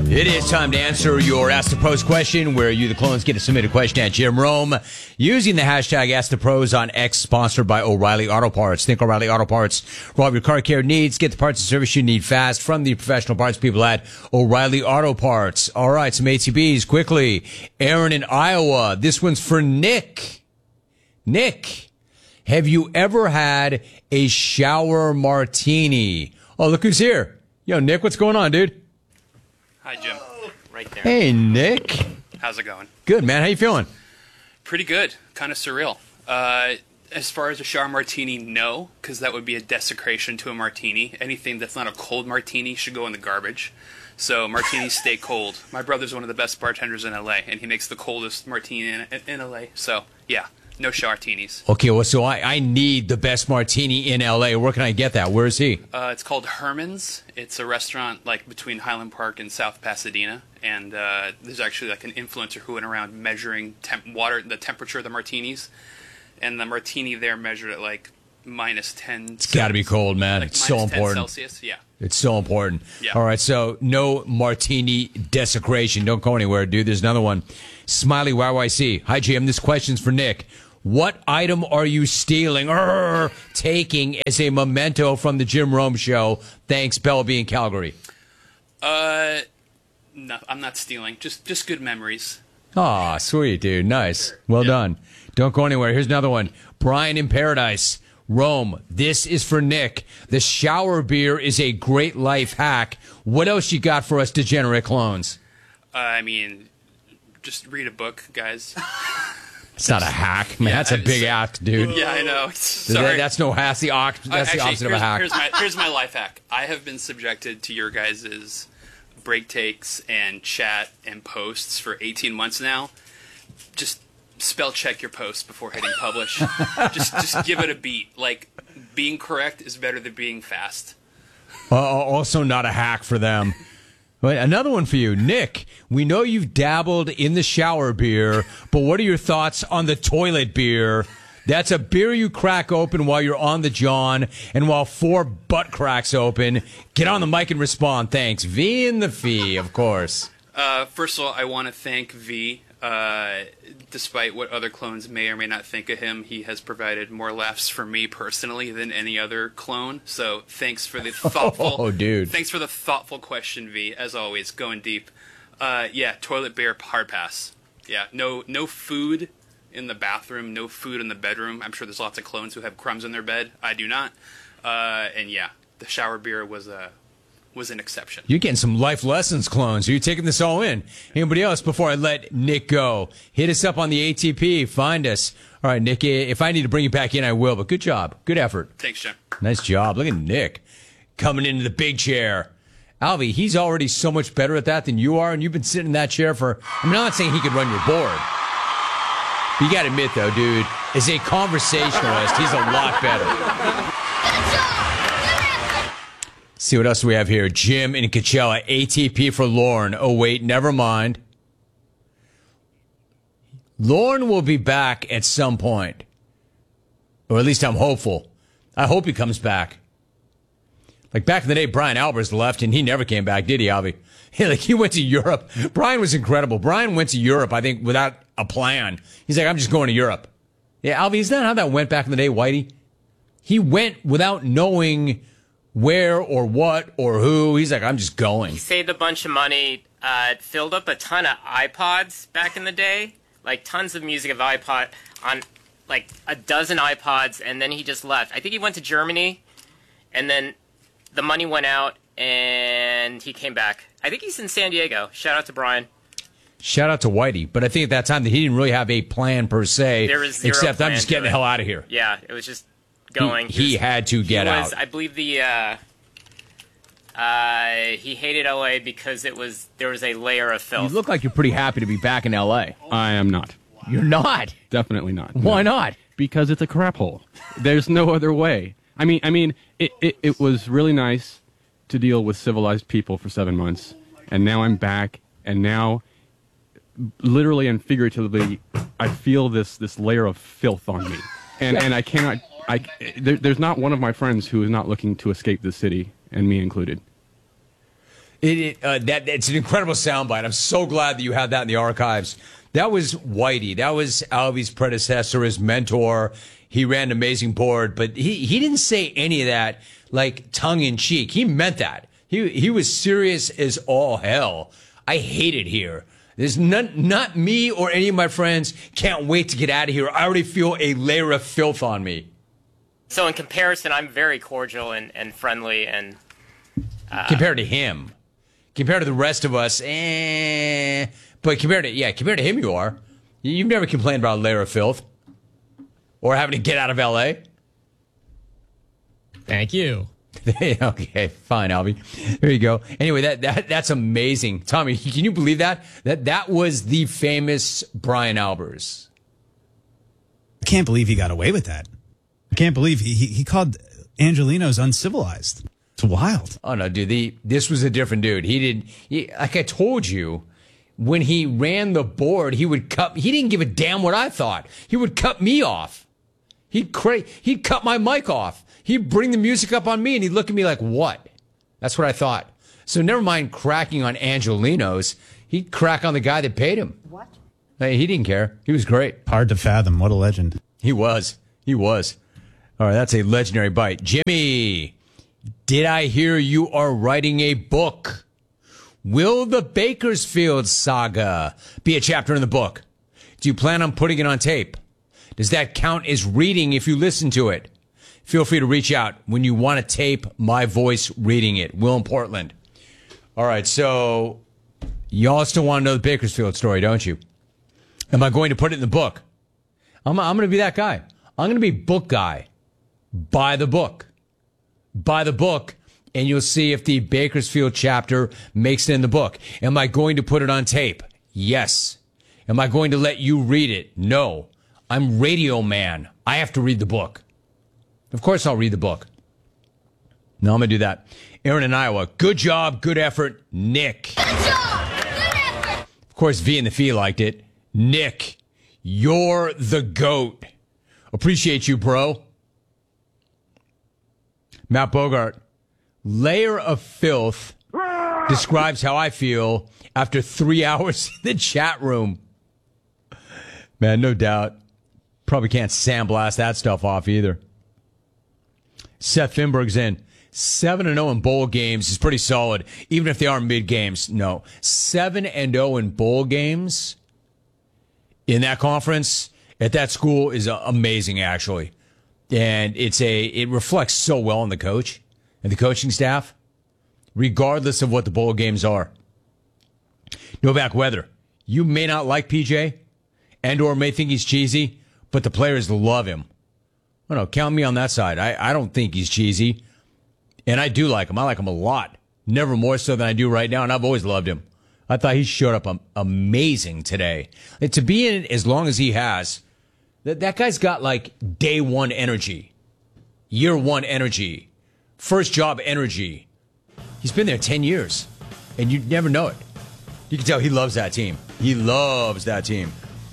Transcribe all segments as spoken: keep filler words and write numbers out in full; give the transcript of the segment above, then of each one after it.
It is time to answer your Ask the Pros question, where you, the clones, get to submit a question at Jim Rome using the hashtag Ask the Pros on X, sponsored by O'Reilly Auto Parts. Think O'Reilly Auto Parts for all your car care needs. Get the parts and service you need fast from the professional parts people at O'Reilly Auto Parts. All right, some A T Bs quickly. Aaron in Iowa. This one's for Nick. Nick, have you ever had a shower martini? Oh, look who's here. Yo, Nick, what's going on, dude? Hi, Jim. Right there. Hey, Nick. How's it going? Good, man. How you feeling? Pretty good. Kind of surreal. Uh, as far as a shower martini, no, because that would be a desecration to a martini. Anything that's not a cold martini should go in the garbage. So martinis stay cold. My brother's one of the best bartenders in L A, and he makes the coldest martini in, in L A. So, yeah, no shower martinis. Okay, well, so I, I need the best martini in L A. Where can I get that? Where is he? Uh, it's called Herman's. It's a restaurant like between Highland Park and South Pasadena, and uh, there's actually like an influencer who went around measuring temp- water, the temperature of the martinis, and the martini there measured at like minus ten. It's got to be cold, man. Like it's so important. Celsius, yeah. It's so important. Yeah. All right, so no martini desecration. Don't go anywhere, dude. There's another one. Smiley Y Y C. Hi, Jim. This question's for Nick. What item are you stealing or taking as a memento from the Jim Rome Show? Thanks, Bella B in Calgary. Uh, no, I'm not stealing. Just, just good memories. Aw, sweet, dude. Nice. Well Yeah. done. Don't go anywhere. Here's another one. Brian in Paradise. Rome, this is for Nick. The shower beer is a great life hack. What else you got for us degenerate clones? Uh, I mean, just read a book, guys. It's not a hack, man. Yeah, that's a big it's- hack, dude. Yeah, I know. That- Sorry. that's no hack. That's the, ox- that's Uh, the actually, opposite of a here's- hack. Here's my, here's my life hack. I have been subjected to your guys' break takes and chat and posts for eighteen months now. Just spell check your posts before hitting publish. just just give it a beat. Like, being correct is better than being fast. Uh, also not a hack for them. Wait, another one for you. Nick, we know you've dabbled in the shower beer, but what are your thoughts on the toilet beer? That's a beer you crack open while you're on the john and while four butt cracks open. Get on the mic and respond. Thanks. V in the fee, of course. Uh, first of all, I want to thank V. Uh, despite what other clones may or may not think of him, he has provided more laughs for me personally than any other clone. So thanks for the thoughtful. Oh, dude. Thanks for the thoughtful question, V. As always, going deep. Uh, yeah, toilet beer hard pass. Yeah, no, no food in the bathroom, no food in the bedroom. I'm sure there's lots of clones who have crumbs in their bed. I do not. Uh, and yeah, the shower beer was a. was an exception. You're getting some life lessons, clones. Are you taking this all in? Anybody else before I let Nick go? Hit us up on the A T P. Find us. All right, Nick, if I need to bring you back in, I will. But good job. Good effort. Thanks, Jim. Nice job. Look at Nick coming into the big chair. Alvy, he's already so much better at that than you are, and you've been sitting in that chair for... I mean, I'm not saying he could run your board. But you got to admit, though, dude, as a conversationalist, he's a lot better. See what else we have here. Jim in Coachella, A T P for Lorne. Oh, wait, never mind. Lorne will be back at some point. Or at least I'm hopeful. I hope he comes back. Like back in the day, Brian Albers left and he never came back, did he, Albie? Like he went to Europe. Brian was incredible. Brian went to Europe, I think, without a plan. He's like, I'm just going to Europe. Yeah, Albie, isn't that how that went back in the day, Whitey? He went without knowing where or what or who. He's like, I'm just going. He saved a bunch of money, uh, filled up a ton of iPods back in the day, like tons of music of iPod on like a dozen iPods, and then he just left. I think he went to Germany, and then the money went out, and he came back. I think he's in San Diego. Shout out to Brian. Shout out to Whitey. But I think at that time that he didn't really have a plan per se. There was zero except I'm plan just to getting the it. hell out of here. Yeah, it was just going. He, he was- had to get he was, out. I believe the uh, uh, he hated L A because it was there was a layer of You filth. look like you're pretty happy to be back in L A. I am not. You're not. Definitely not. Why No. not? Because it's a crap hole. There's no other way. I mean, I mean, it, it, it was really nice to deal with civilized people for seven months, and now I'm back, and now, literally and figuratively, I feel this this layer of filth on me, and and I cannot. I there, there's not one of my friends who is not looking to escape the city, and me included. It, it, uh, that it's an incredible soundbite. I'm so glad that you have that in the archives. That was Whitey. That was Alvy's predecessor, his mentor. He ran an amazing board, but he, he didn't say any of that like tongue in cheek. He meant that. He he was serious as all hell. I hate it here. There's none, not me or any of my friends can't wait to get out of here. I already feel a layer of filth on me. So in comparison, I'm very cordial and, and friendly and uh, compared to him. Compared to the rest of us, eh. But compared to, yeah, compared to him, you are. You've never complained about a layer of filth. Or having to get out of L A. Thank you. Okay, fine, Albie. There you go. Anyway, that, that that's amazing. Tommy, can you believe that? That that was the famous Brian Albers. I can't believe he got away with that. I can't believe he, he, he called Angelenos uncivilized. It's wild. Oh, no, dude. The, this was a different dude. He did, he, like I told you, when he ran the board, he would cut, he didn't give a damn what I thought. He would cut me off. He'd, cra- he'd cut my mic off. He'd bring the music up on me and he'd look at me like, what? That's what I thought. So never mind cracking on Angelenos. He'd crack on the guy that paid him. What? Hey, he didn't care. He was great. Hard to fathom. What a legend. He was. He was. All right, that's a legendary bite. Jimmy, did I hear you are writing a book? Will the Bakersfield saga be a chapter in the book? Do you plan on putting it on tape? Does that count as reading if you listen to it? Feel free to reach out when you want to tape my voice reading it. Will in Portland. All right, so y'all still want to know the Bakersfield story, don't you? Am I going to put it in the book? I'm, I'm going to be that guy. I'm going to be book guy. Buy the book. Buy the book, and you'll see if the Bakersfield chapter makes it in the book. Am I going to put it on tape? Yes. Am I going to let you read it? No. I'm radio man. I have to read the book. Of course I'll read the book. No, I'm going to do that. Aaron in Iowa. Good job. Good effort. Nick. Good job. Good effort. Of course, V and the Fee liked it. Nick, you're the GOAT. Appreciate you, bro. Matt Bogart. Layer of filth describes how I feel after three hours in the chat room. Man, no doubt. Probably can't sandblast that stuff off either. Seth Finberg's in. seven and oh in bowl games is pretty solid, even if they are mid games. No. seven and oh in bowl games in that conference at that school is uh, amazing, actually. And it's a it reflects so well on the coach and the coaching staff, regardless of what the bowl games are. Novak Weather, you may not like P J and or may think he's cheesy, but the players love him. I don't know, count me on that side. I, I don't think he's cheesy. And I do like him. I like him a lot. Never more so than I do right now, and I've always loved him. I thought he showed up um, amazing today. And to be in it as long as he has, that, that guy's got like day one energy, year one energy, first job energy. He's been there ten years, and you'd never know it. You can tell he loves that team. He loves that team.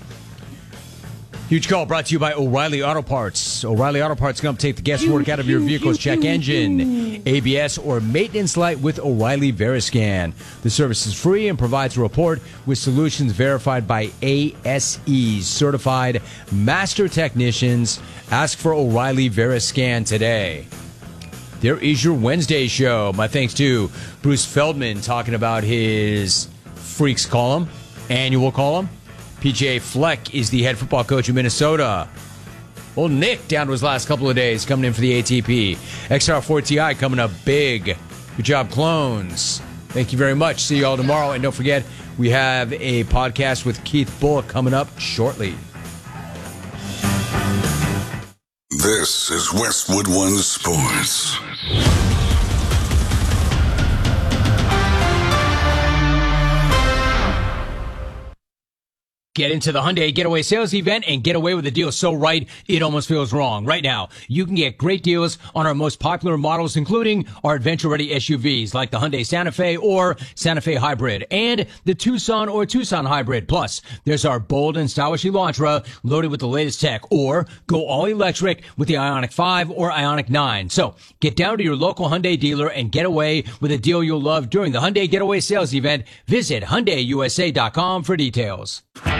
Huge call brought to you by O'Reilly Auto Parts. O'Reilly Auto Parts can take the guesswork out of your vehicle's check engine, A B S, or maintenance light with O'Reilly Veriscan. The service is free and provides a report with solutions verified by A S E, certified master technicians. Ask for O'Reilly Veriscan today. There is your Wednesday show. My thanks to Bruce Feldman talking about his Freaks column, annual column. P J Fleck is the head football coach of Minnesota. Old Nick down to his last couple of days coming in for the A T P. X R four T I coming up big. Good job, clones. Thank you very much. See you all tomorrow. And don't forget, we have a podcast with Keith Bullock coming up shortly. This is Westwood One Sports. Get into the Hyundai Getaway Sales Event and get away with a deal so right, it almost feels wrong. Right now, you can get great deals on our most popular models, including our adventure-ready S U Vs like the Hyundai Santa Fe or Santa Fe Hybrid and the Tucson or Tucson Hybrid. Plus, there's our bold and stylish Elantra loaded with the latest tech, or go all electric with the Ioniq five or Ioniq nine. So, get down to your local Hyundai dealer and get away with a deal you'll love during the Hyundai Getaway Sales Event. Visit Hyundai U S A dot com for details.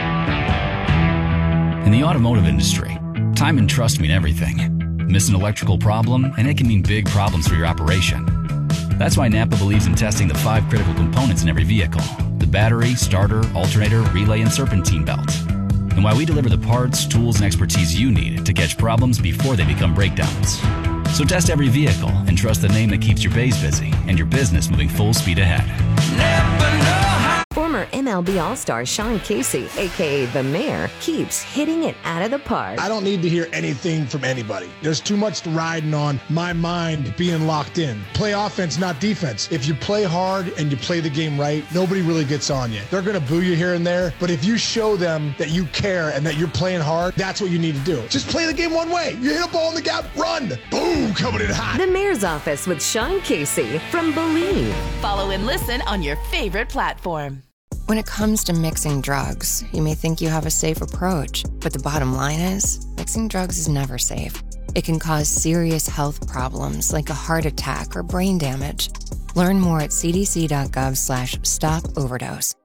In the automotive industry, time and trust mean everything. Miss an electrical problem, and it can mean big problems for your operation. That's why Napa believes in testing the five critical components in every vehicle: the battery, starter, alternator, relay, and serpentine belt. And why we deliver the parts, tools, and expertise you need to catch problems before they become breakdowns. So test every vehicle and trust the name that keeps your bays busy and your business moving full speed ahead. Napa know how. Former M L B All-Star Sean Casey, a k a. The Mayor, keeps hitting it out of the park. I don't need to hear anything from anybody. There's too much riding on my mind being locked in. Play offense, not defense. If you play hard and you play the game right, nobody really gets on you. They're going to boo you here and there, but if you show them that you care and that you're playing hard, that's what you need to do. Just play the game one way. You hit a ball in the gap, run. Boom, coming in hot. The Mayor's Office with Sean Casey from Believe. Follow and listen on your favorite platform. When it comes to mixing drugs, you may think you have a safe approach, but the bottom line is, mixing drugs is never safe. It can cause serious health problems like a heart attack or brain damage. Learn more at cdc.gov slash stop overdose.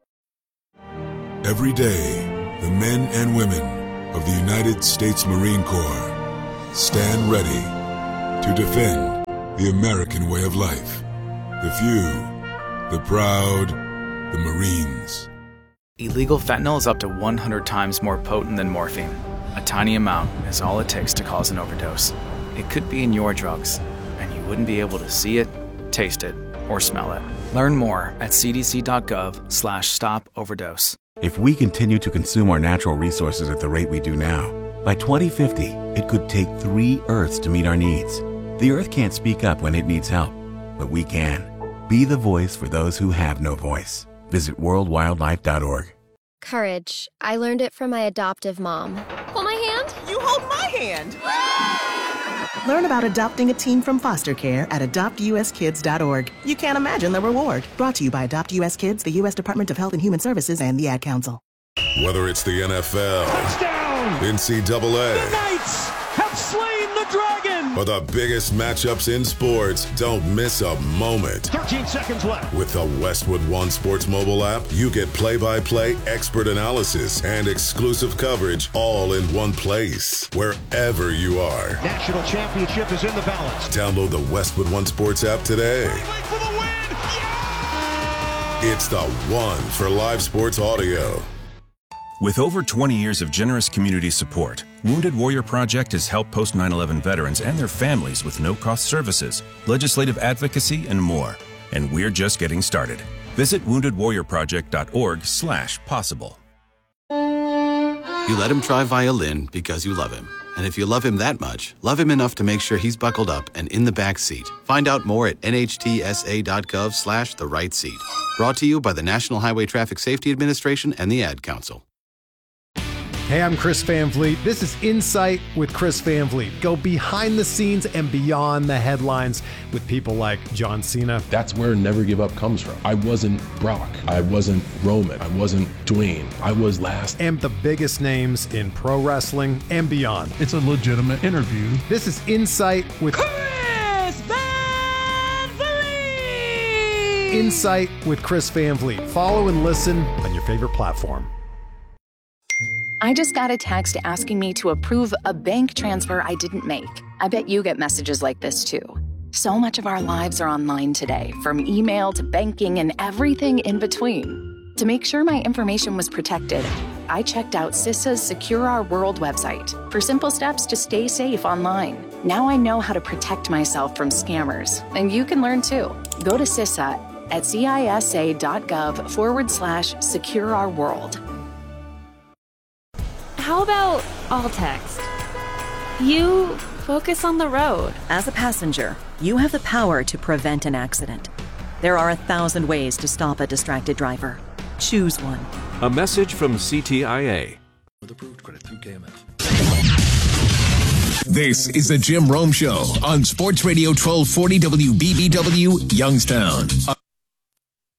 Every day, the men and women of the United States Marine Corps stand ready to defend the American way of life. The few, the proud, the Marines. Illegal fentanyl is up to one hundred times more potent than morphine. A tiny amount is all it takes to cause an overdose. It could be in your drugs, and you wouldn't be able to see it, taste it, or smell it. Learn more at cdc.gov slash stop overdose. If we continue to consume our natural resources at the rate we do now, by twenty fifty, it could take three Earths to meet our needs. The Earth can't speak up when it needs help, but we can. Be the voice for those who have no voice. Visit world wildlife dot org. Courage. I learned it from my adoptive mom. Hold my hand. You hold my hand. Learn about adopting a teen from foster care at adopt u s kids dot org. You can't imagine the reward. Brought to you by Adopt U S Kids, the U S Department of Health and Human Services, and the Ad Council. Whether it's the N F L, touchdown, N C double A, the Knights have slain the dragon, or the biggest matchups in sports, don't miss a moment. thirteen seconds left. With the Westwood One Sports mobile app, you get play-by-play, expert analysis, and exclusive coverage all in one place, wherever you are. National championship is in the balance. Download the Westwood One Sports app today. For the win. Yeah! It's the one for live sports audio. With over twenty years of generous community support, Wounded Warrior Project has helped post nine eleven veterans and their families with no-cost services, legislative advocacy, and more. And we're just getting started. Visit wounded warrior project dot org slash possible. You let him try violin because you love him. And if you love him that much, love him enough to make sure he's buckled up and in the back seat. Find out more at N H T S A dot gov slash the right seat. Brought to you by the National Highway Traffic Safety Administration and the Ad Council. Hey, I'm Chris Van Vliet. This is Insight with Chris Van Vliet. Go behind the scenes and beyond the headlines with people like John Cena. That's where Never Give Up comes from. I wasn't Brock. I wasn't Roman. I wasn't Dwayne. I was last. And the biggest names in pro wrestling and beyond. It's a legitimate interview. This is Insight with Chris Van Vliet. Insight with Chris Van Vliet. Follow and listen on your favorite platform. I just got a text asking me to approve a bank transfer I didn't make. I bet you get messages like this too. So much of our lives are online today, from email to banking and everything in between. To make sure my information was protected, I checked out CISA's Secure Our World website for simple steps to stay safe online. Now I know how to protect myself from scammers, and you can learn too. Go to CISA at cisa.gov forward slash secure our world. How about all text? You focus on the road. As a passenger, you have the power to prevent an accident. There are a thousand ways to stop a distracted driver. Choose one. A message from C T I A. With approved credit through K M F. This is the Jim Rome Show on Sports Radio twelve forty W B B W, Youngstown.